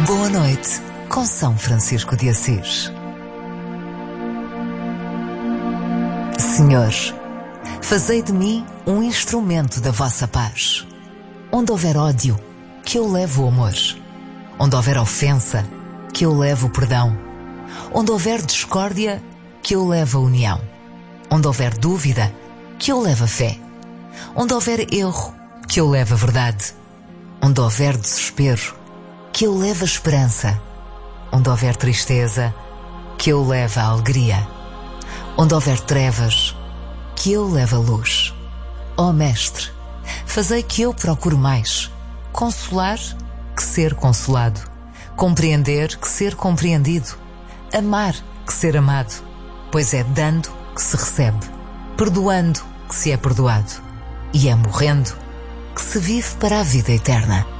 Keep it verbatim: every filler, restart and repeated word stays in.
Boa noite, com São Francisco de Assis. Senhor, fazei de mim um instrumento da vossa paz. Onde houver ódio, que eu leve o amor. Onde houver ofensa, que eu leve o perdão. Onde houver discórdia, que eu leve a união. Onde houver dúvida, que eu leve a fé. Onde houver erro, que eu leve a verdade. Onde houver desespero, que eu leve a esperança. Onde houver tristeza, que eu leve a alegria. Onde houver trevas, que eu leve a luz. Ó Mestre, fazei que eu procure mais consolar que ser consolado, compreender que ser compreendido, amar que ser amado, pois é dando que se recebe, perdoando que se é perdoado, e é morrendo que se vive para a vida eterna.